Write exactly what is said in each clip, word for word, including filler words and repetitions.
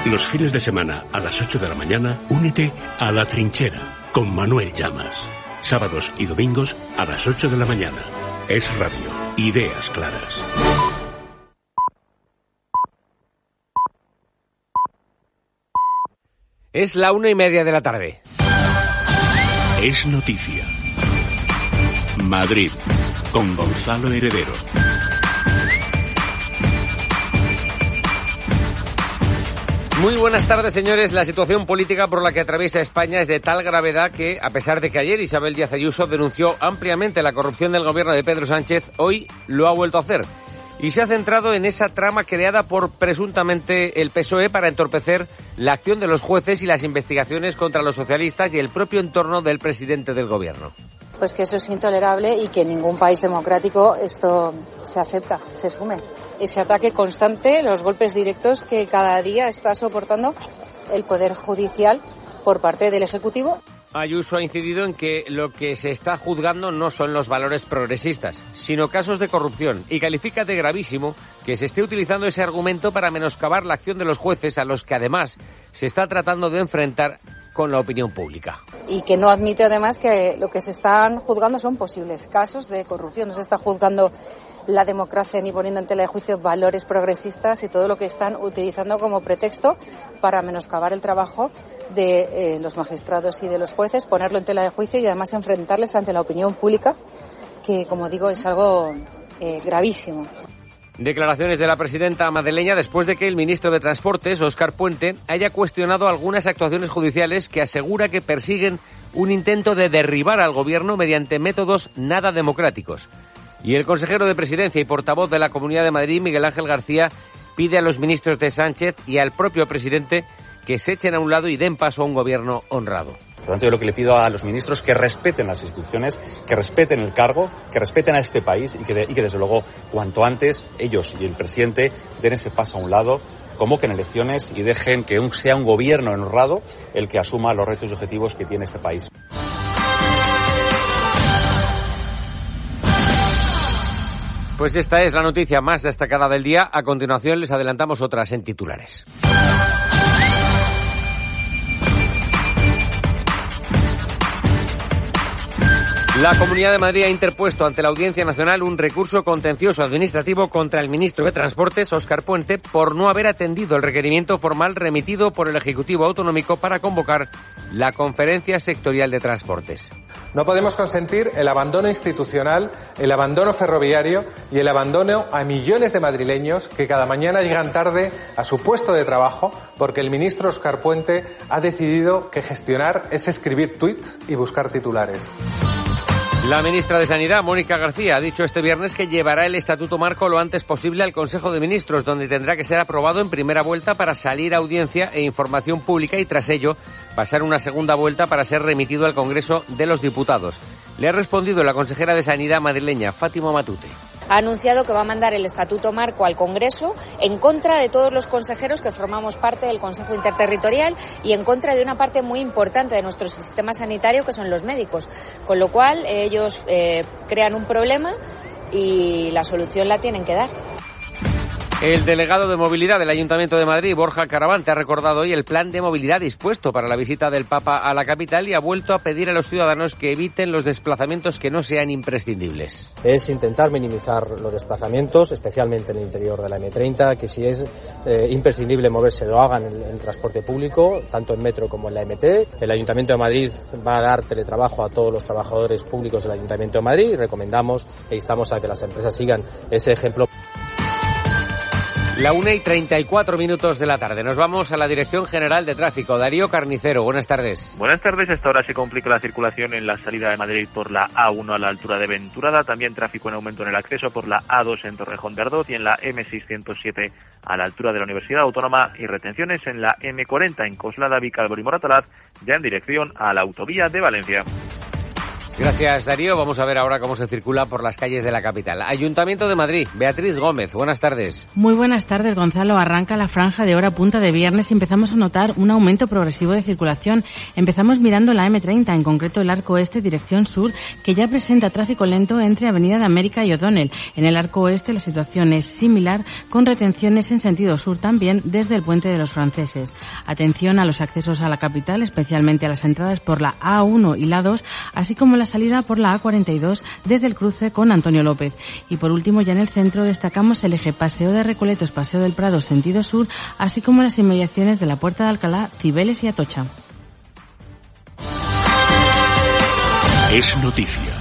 Los fines de semana, a las ocho de la mañana, únete a La Trinchera, con Manuel Llamas. Sábados y domingos, a las ocho de la mañana. Es Radio. Ideas claras. Es la una y media de la tarde. Es noticia. Madrid, con Gonzalo Heredero. Muy buenas tardes, señores. La situación política por la que atraviesa España es de tal gravedad que, a pesar de que ayer Isabel Díaz Ayuso denunció ampliamente la corrupción del gobierno de Pedro Sánchez, hoy lo ha vuelto a hacer. Y se ha centrado en esa trama creada por presuntamente el P S O E para entorpecer la acción de los jueces y las investigaciones contra los socialistas y el propio entorno del presidente del gobierno. Pues que eso es intolerable y que en ningún país democrático esto se acepta, se asume. Ese ataque constante, los golpes directos que cada día está soportando el Poder Judicial por parte del Ejecutivo. Ayuso ha incidido en que lo que se está juzgando no son los valores progresistas, sino casos de corrupción, y califica de gravísimo que se esté utilizando ese argumento para menoscabar la acción de los jueces, a los que además se está tratando de enfrentar con la opinión pública. Y que no admite además que lo que se están juzgando son posibles casos de corrupción. No se está juzgando la democracia ni poniendo en tela de juicio valores progresistas y todo lo que están utilizando como pretexto para menoscabar el trabajo de eh, los magistrados y de los jueces, ponerlo en tela de juicio y además enfrentarles ante la opinión pública, que, como digo, es algo eh, gravísimo. Declaraciones de la presidenta madrileña después de que el ministro de Transportes, Óscar Puente, haya cuestionado algunas actuaciones judiciales que asegura que persiguen un intento de derribar al gobierno mediante métodos nada democráticos. Y el consejero de Presidencia y portavoz de la Comunidad de Madrid, Miguel Ángel García, pide a los ministros de Sánchez y al propio presidente que se echen a un lado y den paso a un gobierno honrado. Por lo tanto, yo lo que le pido a los ministros que respeten las instituciones, que respeten el cargo, que respeten a este país y que, de, y que desde luego, cuanto antes, ellos y el presidente den ese paso a un lado, convoquen elecciones y dejen que un, sea un gobierno honrado el que asuma los retos y objetivos que tiene este país. Pues esta es la noticia más destacada del día. A continuación les adelantamos otras en titulares. La Comunidad de Madrid ha interpuesto ante la Audiencia Nacional un recurso contencioso administrativo contra el ministro de Transportes, Óscar Puente, por no haber atendido el requerimiento formal remitido por el Ejecutivo Autonómico para convocar la Conferencia Sectorial de Transportes. No podemos consentir el abandono institucional, el abandono ferroviario y el abandono a millones de madrileños que cada mañana llegan tarde a su puesto de trabajo porque el ministro Óscar Puente ha decidido que gestionar es escribir tuits y buscar titulares. La ministra de Sanidad, Mónica García, ha dicho este viernes que llevará el Estatuto Marco lo antes posible al Consejo de Ministros, donde tendrá que ser aprobado en primera vuelta para salir a audiencia e información pública y, tras ello, pasar una segunda vuelta para ser remitido al Congreso de los Diputados. Le ha respondido la consejera de Sanidad madrileña, Fátima Matute. Ha anunciado que va a mandar el Estatuto Marco al Congreso en contra de todos los consejeros que formamos parte del Consejo Interterritorial y en contra de una parte muy importante de nuestro sistema sanitario, que son los médicos. Con lo cual, eh, ellos eh, crean un problema y la solución la tienen que dar. El delegado de movilidad del Ayuntamiento de Madrid, Borja Caravante, ha recordado hoy el plan de movilidad dispuesto para la visita del Papa a la capital y ha vuelto a pedir a los ciudadanos que eviten los desplazamientos que no sean imprescindibles. Es intentar minimizar los desplazamientos, especialmente en el interior de la eme treinta, que si es eh, imprescindible moverse lo hagan en el transporte público, tanto en metro como en la eme te. El Ayuntamiento de Madrid va a dar teletrabajo a todos los trabajadores públicos del Ayuntamiento de Madrid y recomendamos e instamos a que las empresas sigan ese ejemplo. La una y treinta y cuatro minutos de la tarde. Nos vamos a la Dirección General de Tráfico. Darío Carnicero, buenas tardes. Buenas tardes. Hasta ahora se complica la circulación en la salida de Madrid por la a uno a la altura de Venturada. También tráfico en aumento en el acceso por la a dos en Torrejón de Ardoz y en la eme seiscientos siete a la altura de la Universidad Autónoma. Y retenciones en la eme cuarenta en Coslada, Vicálvaro y Moratalaz, ya en dirección a la autovía de Valencia. Gracias, Darío. Vamos a ver ahora cómo se circula por las calles de la capital. Ayuntamiento de Madrid. Beatriz Gómez, buenas tardes. Muy buenas tardes, Gonzalo. Arranca la franja de hora punta de viernes y empezamos a notar un aumento progresivo de circulación. Empezamos mirando la eme treinta, en concreto el arco oeste, dirección sur, que ya presenta tráfico lento entre Avenida de América y O'Donnell. En el arco oeste la situación es similar, con retenciones en sentido sur también desde el Puente de los Franceses. Atención a los accesos a la capital, especialmente a las entradas por la A uno y la dos, así como la salida por la A cuarenta y dos desde el cruce con Antonio López. Y por último, ya en el centro destacamos el eje Paseo de Recoletos, Paseo del Prado, sentido sur, así como las inmediaciones de la Puerta de Alcalá, Cibeles y Atocha. Es noticia.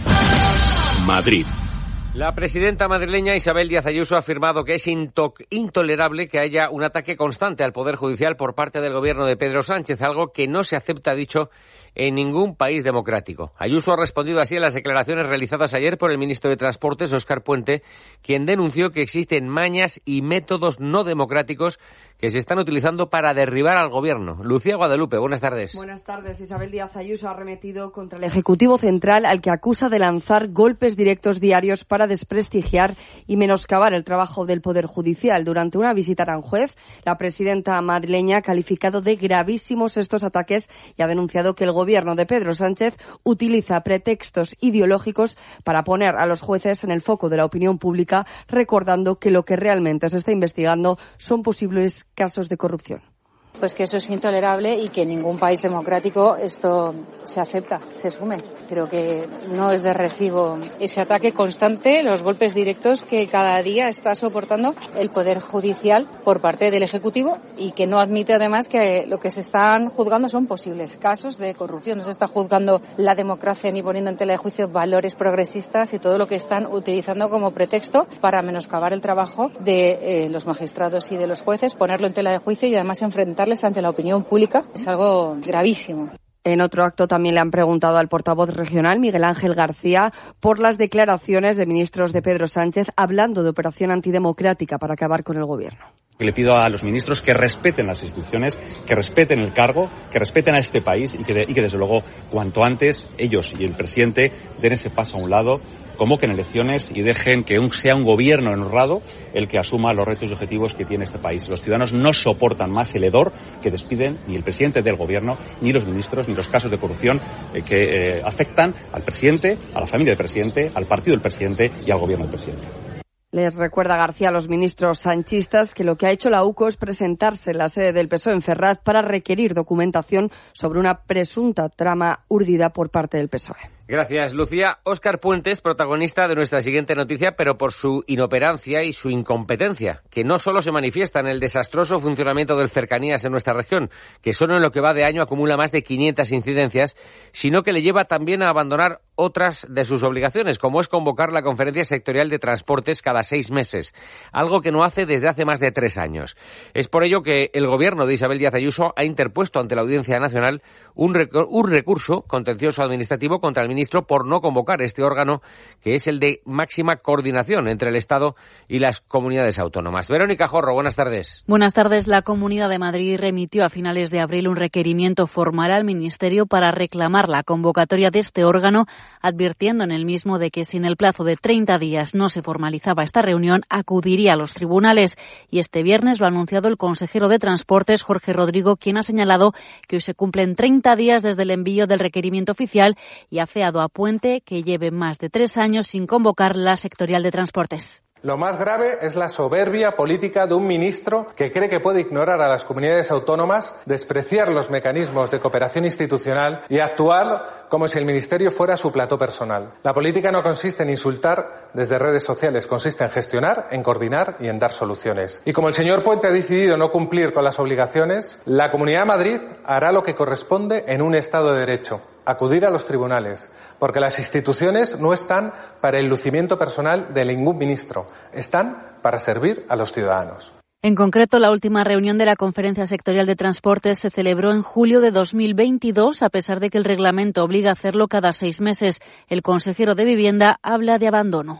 Madrid. La presidenta madrileña Isabel Díaz Ayuso ha afirmado que es into- intolerable que haya un ataque constante al Poder Judicial por parte del gobierno de Pedro Sánchez, algo que no se acepta, ha dicho, en ningún país democrático. Ayuso ha respondido así a las declaraciones realizadas ayer por el ministro de Transportes, Óscar Puente, quien denunció que existen mañas y métodos no democráticos que se están utilizando para derribar al gobierno. Lucía Guadalupe, buenas tardes. Buenas tardes. Isabel Díaz Ayuso ha arremetido contra el Ejecutivo Central, al que acusa de lanzar golpes directos diarios para desprestigiar y menoscabar el trabajo del Poder Judicial. Durante una visita a Aranjuez, la presidenta madrileña ha calificado de gravísimos estos ataques y ha denunciado que el gobierno de Pedro Sánchez utiliza pretextos ideológicos para poner a los jueces en el foco de la opinión pública, recordando que lo que realmente se está investigando son posibles casos de corrupción. Pues que eso es intolerable y que en ningún país democrático esto se acepta, se asume. Creo que no es de recibo ese ataque constante, los golpes directos que cada día está soportando el Poder Judicial por parte del Ejecutivo y que no admite además que lo que se están juzgando son posibles casos de corrupción. No se está juzgando la democracia ni poniendo en tela de juicio valores progresistas y todo lo que están utilizando como pretexto para menoscabar el trabajo de eh, los magistrados y de los jueces, ponerlo en tela de juicio y además enfrentar ante la opinión pública. Es algo gravísimo. En otro acto también le han preguntado al portavoz regional, Miguel Ángel García, por las declaraciones de ministros de Pedro Sánchez hablando de operación antidemocrática para acabar con el gobierno. Le pido a los ministros que respeten las instituciones, que respeten el cargo, que respeten a este país y que, de, y que desde luego, cuanto antes, ellos y el presidente den ese paso a un lado, convoquen elecciones y dejen que un, sea un gobierno honrado el que asuma los retos y objetivos que tiene este país. Los ciudadanos no soportan más el hedor que despiden ni el presidente del gobierno, ni los ministros, ni los casos de corrupción eh, que eh, afectan al presidente, a la familia del presidente, al partido del presidente y al gobierno del presidente. Les recuerda García a los ministros sanchistas que lo que ha hecho la U C O es presentarse en la sede del P S O E en Ferraz para requerir documentación sobre una presunta trama urdida por parte del P S O E. Gracias, Lucía. Óscar Puentes, protagonista de nuestra siguiente noticia, pero por su inoperancia y su incompetencia, que no solo se manifiesta en el desastroso funcionamiento del Cercanías en nuestra región, que solo en lo que va de año acumula más de quinientas incidencias, sino que le lleva también a abandonar otras de sus obligaciones, como es convocar la Conferencia Sectorial de Transportes cada seis meses, algo que no hace desde hace más de tres años. Es por ello que el gobierno de Isabel Díaz Ayuso ha interpuesto ante la Audiencia Nacional un, rec- un recurso contencioso administrativo contra el ministro por no convocar este órgano, que es el de máxima coordinación entre el Estado y las comunidades autónomas. Verónica Jorro, buenas tardes. Buenas tardes. La Comunidad de Madrid remitió a finales de abril un requerimiento formal al Ministerio para reclamar la convocatoria de este órgano, advirtiendo en el mismo de que si en el plazo de treinta días no se formalizaba esta reunión, acudiría a los tribunales. Y este viernes lo ha anunciado el consejero de Transportes, Jorge Rodrigo, quien ha señalado que hoy se cumplen treinta días desde el envío del requerimiento oficial y ha afeado a Puente que lleve más de tres años sin convocar la sectorial de transportes. Lo más grave es la soberbia política de un ministro que cree que puede ignorar a las comunidades autónomas, despreciar los mecanismos de cooperación institucional y actuar como si el ministerio fuera su plató personal. La política no consiste en insultar desde redes sociales, consiste en gestionar, en coordinar y en dar soluciones. Y como el señor Puente ha decidido no cumplir con las obligaciones, la Comunidad de Madrid hará lo que corresponde en un Estado de Derecho: acudir a los tribunales, porque las instituciones no están para el lucimiento personal de ningún ministro, están para servir a los ciudadanos. En concreto, la última reunión de la Conferencia Sectorial de Transportes se celebró en julio de dos mil veintidós, a pesar de que el reglamento obliga a hacerlo cada seis meses. El consejero de Vivienda habla de abandono.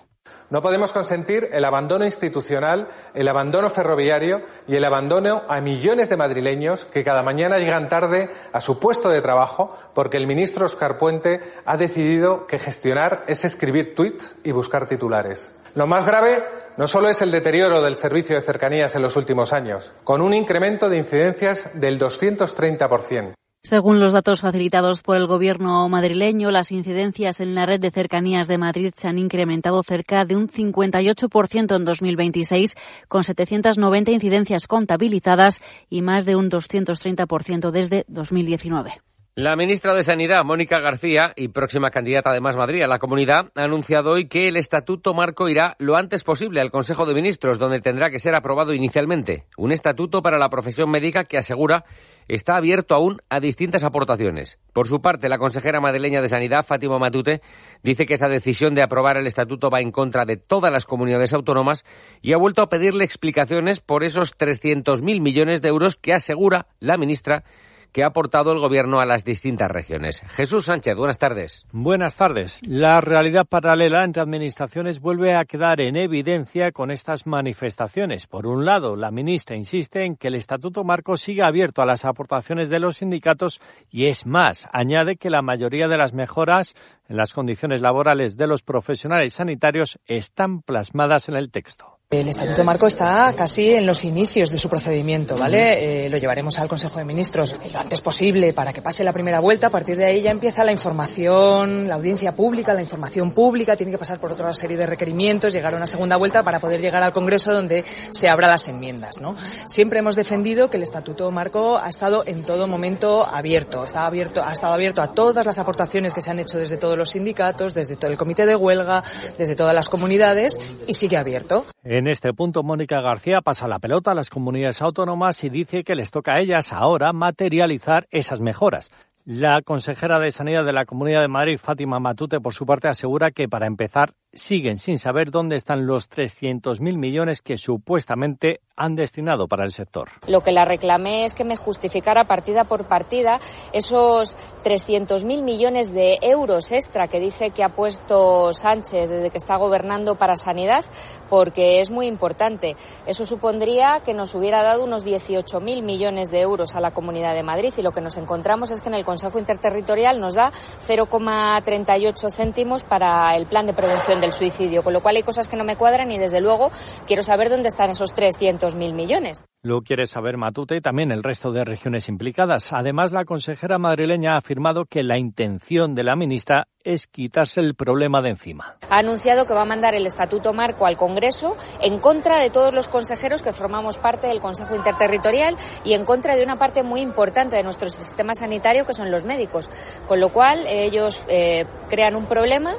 No podemos consentir el abandono institucional, el abandono ferroviario y el abandono a millones de madrileños que cada mañana llegan tarde a su puesto de trabajo porque el ministro Óscar Puente ha decidido que gestionar es escribir tuits y buscar titulares. Lo más grave no solo es el deterioro del servicio de cercanías en los últimos años, con un incremento de incidencias del doscientos treinta por ciento. Según los datos facilitados por el Gobierno madrileño, las incidencias en la red de cercanías de Madrid se han incrementado cerca de un cincuenta y ocho por ciento en dos mil veintiséis, con setecientas noventa incidencias contabilizadas y más de un doscientos treinta por ciento desde dos mil diecinueve. La ministra de Sanidad, Mónica García, y próxima candidata de Más Madrid a la Comunidad, ha anunciado hoy que el Estatuto Marco irá lo antes posible al Consejo de Ministros, donde tendrá que ser aprobado inicialmente. Un estatuto para la profesión médica que, asegura, está abierto aún a distintas aportaciones. Por su parte, la consejera madrileña de Sanidad, Fátima Matute, dice que esa decisión de aprobar el estatuto va en contra de todas las comunidades autónomas y ha vuelto a pedirle explicaciones por esos trescientos mil millones de euros que, asegura la ministra, que ha aportado el Gobierno a las distintas regiones. Jesús Sánchez, buenas tardes. Buenas tardes. La realidad paralela entre administraciones vuelve a quedar en evidencia con estas manifestaciones. Por un lado, la ministra insiste en que el Estatuto Marco siga abierto a las aportaciones de los sindicatos y, es más, añade que la mayoría de las mejoras en las condiciones laborales de los profesionales sanitarios están plasmadas en el texto. El Estatuto Marco está casi en los inicios de su procedimiento, ¿vale? Eh, lo llevaremos al Consejo de Ministros lo antes posible para que pase la primera vuelta. A partir de ahí ya empieza la información, la audiencia pública, la información pública. Tiene que pasar por otra serie de requerimientos, llegar a una segunda vuelta para poder llegar al Congreso donde se abran las enmiendas, ¿no? Siempre hemos defendido que el Estatuto Marco ha estado en todo momento abierto. Está abierto, ha estado abierto a todas las aportaciones que se han hecho desde todos los sindicatos, desde todo el comité de huelga, desde todas las comunidades y sigue abierto. En este punto, Mónica García pasa la pelota a las comunidades autónomas y dice que les toca a ellas ahora materializar esas mejoras. La consejera de Sanidad de la Comunidad de Madrid, Fátima Matute, por su parte, asegura que, para empezar, siguen sin saber dónde están los trescientos mil millones que supuestamente han destinado para el sector. Lo que la reclamé es que me justificara partida por partida esos trescientos mil millones de euros extra que dice que ha puesto Sánchez desde que está gobernando para Sanidad, porque es muy importante. Eso supondría que nos hubiera dado unos dieciocho mil millones de euros a la Comunidad de Madrid, y lo que nos encontramos es que en el Consejo Interterritorial nos da cero coma treinta y ocho céntimos para el plan de prevención del suicidio, con lo cual hay cosas que no me cuadran y, desde luego, quiero saber dónde están esos trescientos mil millones. Lo quiere saber Matute y también el resto de regiones implicadas. Además, la consejera madrileña ha afirmado que la intención de la ministra es quitarse el problema de encima. Ha anunciado que va a mandar el Estatuto Marco al Congreso en contra de todos los consejeros que formamos parte del Consejo Interterritorial y en contra de una parte muy importante de nuestro sistema sanitario, que son los médicos. Con lo cual, ellos eh, crean un problema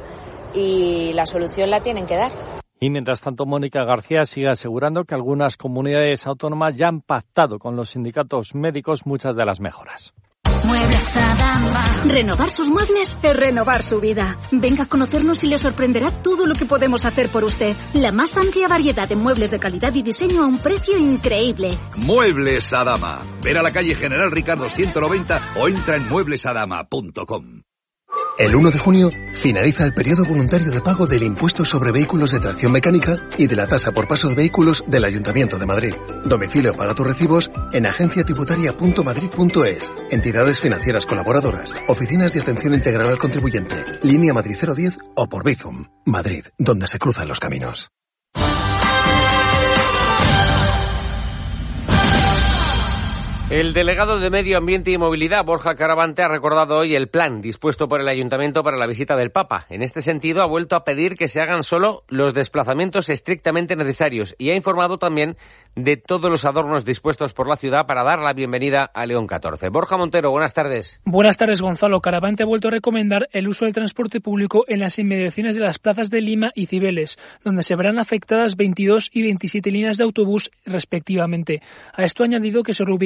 y la solución la tienen que dar. Y mientras tanto, Mónica García sigue asegurando que algunas comunidades autónomas ya han pactado con los sindicatos médicos muchas de las mejoras. Muebles Adama. Renovar sus muebles es renovar su vida. Venga a conocernos y le sorprenderá todo lo que podemos hacer por usted. La más amplia variedad de muebles de calidad y diseño a un precio increíble. Muebles Adama. Ven a la calle General Ricardo ciento noventa o entra en muebles adama punto com. El uno de junio finaliza el periodo voluntario de pago del impuesto sobre vehículos de tracción mecánica y de la tasa por paso de vehículos del Ayuntamiento de Madrid. Domicilio paga tus recibos en agencia tributaria punto madrid punto es, entidades financieras colaboradoras, oficinas de atención integral al contribuyente, línea Madrid cero diez o por Bizum. Madrid, donde se cruzan los caminos. El delegado de Medio Ambiente y Movilidad, Borja Caravante, ha recordado hoy el plan dispuesto por el Ayuntamiento para la visita del Papa. En este sentido, ha vuelto a pedir que se hagan solo los desplazamientos estrictamente necesarios y ha informado también de todos los adornos dispuestos por la ciudad para dar la bienvenida a León catorce. Borja Montero, buenas tardes. Buenas tardes, Gonzalo. Caravante ha vuelto a recomendar el uso del transporte público en las inmediaciones de las plazas de Lima y Cibeles, donde se verán afectadas veintidós y veintisiete líneas de autobús respectivamente. A esto ha añadido que se reubicarán las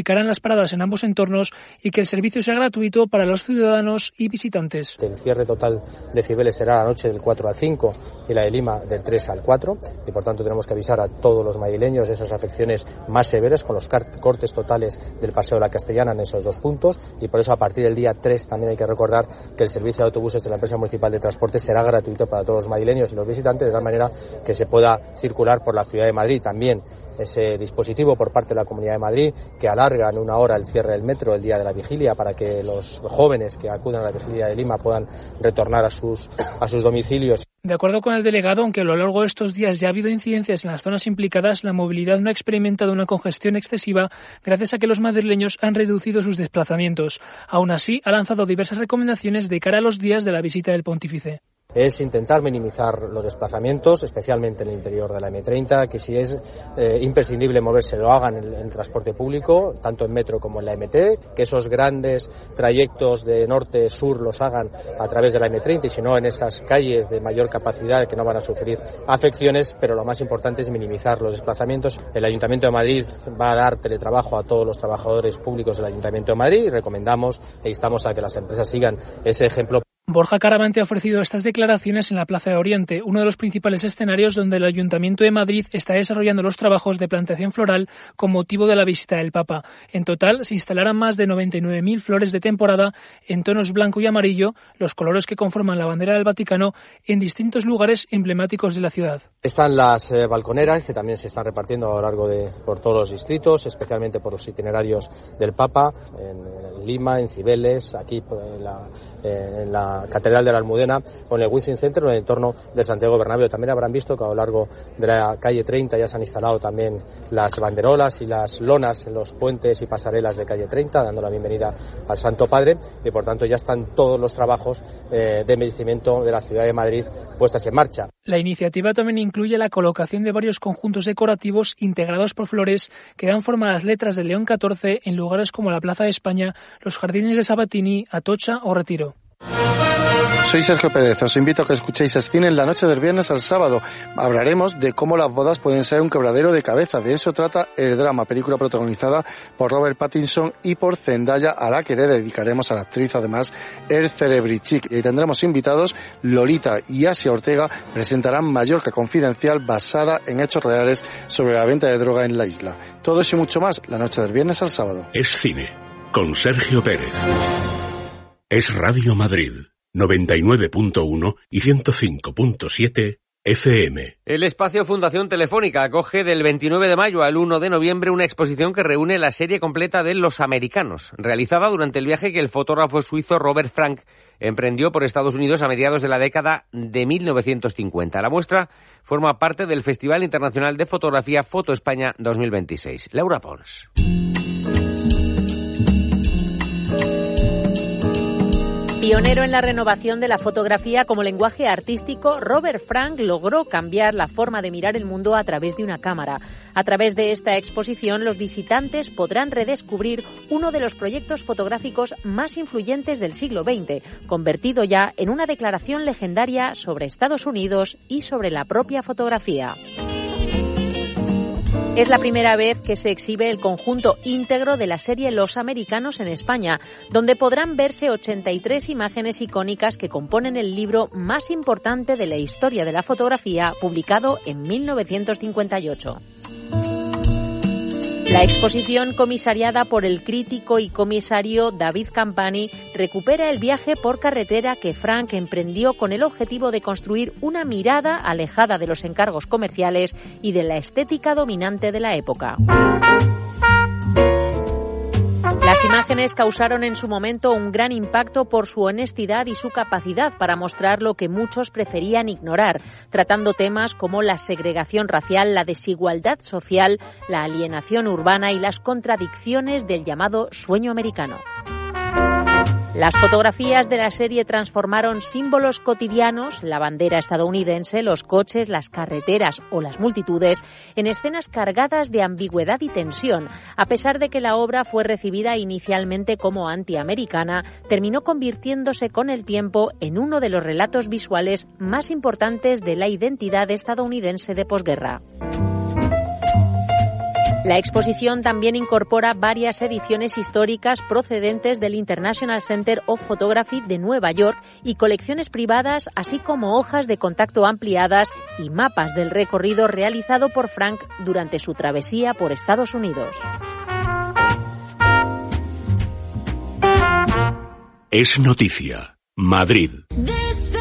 paradas en ambos entornos y que el servicio sea gratuito para los ciudadanos y visitantes. El cierre total de Cibeles será la noche del cuatro al cinco y la de Lima del tres al cuatro, y por tanto tenemos que avisar a todos los madrileños de esas afecciones más severas con los cortes totales del Paseo de la Castellana en esos dos puntos, y por eso a partir del día tres también hay que recordar que el servicio de autobuses de la empresa municipal de transporte será gratuito para todos los madrileños y los visitantes, de tal manera que se pueda circular por la ciudad de Madrid. También ese dispositivo por parte de la Comunidad de Madrid que alarga en una hora el cierre del metro el día de la vigilia para que los jóvenes que acudan a la vigilia de Lima puedan retornar a sus, a sus domicilios. De acuerdo con el delegado, aunque a lo largo de estos días ya ha habido incidencias en las zonas implicadas, la movilidad no ha experimentado una congestión excesiva gracias a que los madrileños han reducido sus desplazamientos. Aún así, ha lanzado diversas recomendaciones de cara a los días de la visita del pontífice. Es intentar minimizar los desplazamientos, especialmente en el interior de la eme treinta, que si es eh, imprescindible moverse lo hagan en el, en el transporte público, tanto en metro como en la eme te, que esos grandes trayectos de norte-sur los hagan a través de la eme treinta y si no en esas calles de mayor capacidad que no van a sufrir afecciones, pero lo más importante es minimizar los desplazamientos. El Ayuntamiento de Madrid va a dar teletrabajo a todos los trabajadores públicos del Ayuntamiento de Madrid y recomendamos e instamos a que las empresas sigan ese ejemplo. Borja Caravante ha ofrecido estas declaraciones en la Plaza de Oriente, uno de los principales escenarios donde el Ayuntamiento de Madrid está desarrollando los trabajos de plantación floral con motivo de la visita del Papa. En total, se instalarán más de noventa y nueve mil flores de temporada en tonos blanco y amarillo, los colores que conforman la bandera del Vaticano, en distintos lugares emblemáticos de la ciudad. Están las eh, balconeras, que también se están repartiendo a lo largo de por todos los distritos, especialmente por los itinerarios del Papa, en, en Lima, en Cibeles, aquí en la, eh, en la Catedral de la Almudena, o en el Wizzing Center, o en el entorno de Santiago Bernabéu. También habrán visto que a lo largo de la calle treinta ya se han instalado también las banderolas y las lonas en los puentes y pasarelas de calle treinta, dando la bienvenida al Santo Padre, y por tanto ya están todos los trabajos eh, de embellecimiento de la ciudad de Madrid puestas en marcha. La iniciativa también incluye la colocación de varios conjuntos decorativos integrados por flores que dan forma a las letras de León catorce en lugares como la Plaza de España, los Jardines de Sabatini, Atocha o Retiro. Soy Sergio Pérez, os invito a que escuchéis Cine en la noche del viernes al sábado. Hablaremos de cómo las bodas pueden ser un quebradero de cabeza. De eso trata El drama, película protagonizada por Robert Pattinson y por Zendaya, a la que le dedicaremos a la actriz además el Celebrity Chic. Y tendremos invitados. Lolita y Asia Ortega presentarán Mallorca Confidencial, basada en hechos reales sobre la venta de droga en la isla. Todo eso y mucho más la noche del viernes al sábado. Es Cine, con Sergio Pérez. Es Radio Madrid, noventa y nueve punto uno y ciento cinco punto siete efe eme. El espacio Fundación Telefónica acoge del veintinueve de mayo al uno de noviembre una exposición que reúne la serie completa de Los Americanos, realizada durante el viaje que el fotógrafo suizo Robert Frank emprendió por Estados Unidos a mediados de la década de mil novecientos cincuenta. La muestra forma parte del Festival Internacional de Fotografía Foto España dos mil veintiséis. Laura Pons. Pionero en la renovación de la fotografía como lenguaje artístico, Robert Frank logró cambiar la forma de mirar el mundo a través de una cámara. A través de esta exposición, los visitantes podrán redescubrir uno de los proyectos fotográficos más influyentes del siglo veinte, convertido ya en una declaración legendaria sobre Estados Unidos y sobre la propia fotografía. Es la primera vez que se exhibe el conjunto íntegro de la serie Los Americanos en España, donde podrán verse ochenta y tres imágenes icónicas que componen el libro más importante de la historia de la fotografía, publicado en mil novecientos cincuenta y ocho. La exposición, comisariada por el crítico y comisario David Campani, recupera el viaje por carretera que Frank emprendió con el objetivo de construir una mirada alejada de los encargos comerciales y de la estética dominante de la época. Las imágenes causaron en su momento un gran impacto por su honestidad y su capacidad para mostrar lo que muchos preferían ignorar, tratando temas como la segregación racial, la desigualdad social, la alienación urbana y las contradicciones del llamado sueño americano. Las fotografías de la serie transformaron símbolos cotidianos, la bandera estadounidense, los coches, las carreteras o las multitudes, en escenas cargadas de ambigüedad y tensión. A pesar de que la obra fue recibida inicialmente como antiamericana, terminó convirtiéndose con el tiempo en uno de los relatos visuales más importantes de la identidad estadounidense de posguerra. La exposición también incorpora varias ediciones históricas procedentes del International Center of Photography de Nueva York y colecciones privadas, así como hojas de contacto ampliadas y mapas del recorrido realizado por Frank durante su travesía por Estados Unidos. Es noticia. Madrid.